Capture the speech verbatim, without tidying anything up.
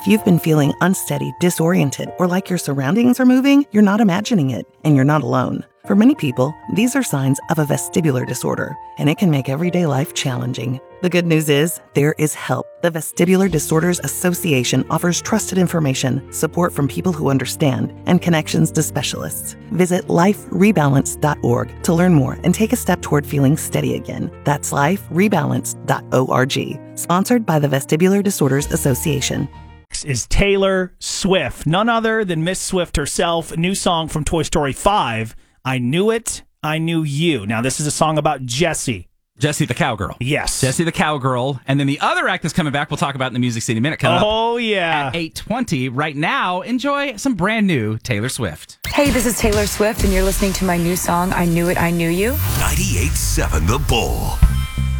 If you've been feeling unsteady, disoriented, or like your surroundings are moving, you're not imagining it, and you're not alone. For many people, these are signs of a vestibular disorder, and it can make everyday life challenging. The good news is, there is help. The Vestibular Disorders Association offers trusted information, support from people who understand, and connections to specialists. Visit life rebalance dot org to learn more and take a step toward feeling steady again. That's life rebalance dot org. Sponsored by the Vestibular Disorders Association. Is Taylor Swift, none other than Miss Swift herself. A new song from Toy Story five, I Knew It, I Knew You. Now, this is a song about Jessie. Jessie the cowgirl. Yes. Jessie the cowgirl. And then the other act that's coming back, we'll talk about in the Music City Minute coming oh, up yeah. at eight twenty. Right now, enjoy some brand new Taylor Swift. Hey, this is Taylor Swift, and you're listening to my new song, I Knew It, I Knew You. ninety-eight point seven The Bull.